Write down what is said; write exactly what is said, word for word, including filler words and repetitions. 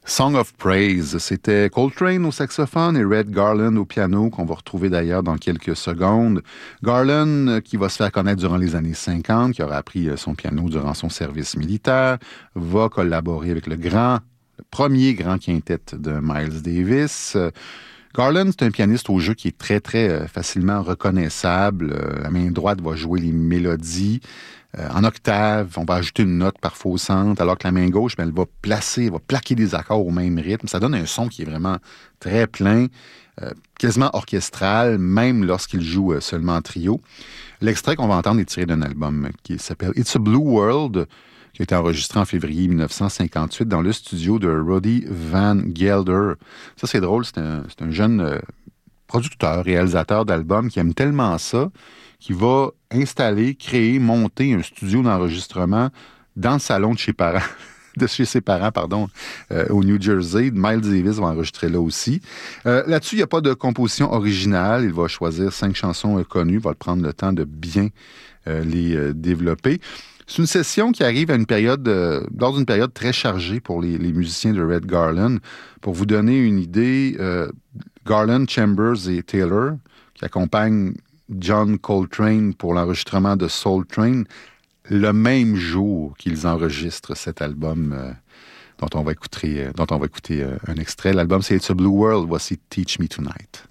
Song of Praise, c'était Coltrane au saxophone et Red Garland au piano, qu'on va retrouver d'ailleurs dans quelques secondes. Garland, euh, qui va se faire connaître durant les années cinquante, qui aura appris euh, son piano durant son service militaire, va collaborer avec le grand, le premier grand quintet de Miles Davis. Euh, Garland, c'est un pianiste au jeu qui est très, très euh, facilement reconnaissable. Euh, la main droite va jouer les mélodies. Euh, en octave, on va ajouter une note parfois au centre, alors que la main gauche, ben, elle va placer, elle va plaquer des accords au même rythme. Ça donne un son qui est vraiment très plein, euh, quasiment orchestral, même lorsqu'il joue euh, seulement en trio. L'extrait qu'on va entendre est tiré d'un album qui s'appelle It's a Blue World, qui a été enregistré en février dix-neuf cent cinquante-huit dans le studio de Roddy Van Gelder. Ça, c'est drôle, c'est un, c'est un jeune euh, producteur, réalisateur d'albums qui aime tellement ça, qui va installer, créer, monter un studio d'enregistrement dans le salon de chez parents, de chez ses parents, pardon, euh, au New Jersey. Miles Davis va enregistrer là aussi. Euh, là-dessus, il n'y a pas de composition originale. Il va choisir cinq chansons euh, connues, il va prendre le temps de bien euh, les euh, développer. C'est une session qui arrive à une période, euh, lors d'une période très chargée pour les, les musiciens de Red Garland. Pour vous donner une idée, euh, Garland, Chambers et Taylor, qui accompagnent John Coltrane pour l'enregistrement de Soul Train, le même jour qu'ils enregistrent cet album euh, dont on va écouter, euh, dont on va écouter euh, un extrait. L'album, c'est It's a Blue World. Voici Teach Me Tonight.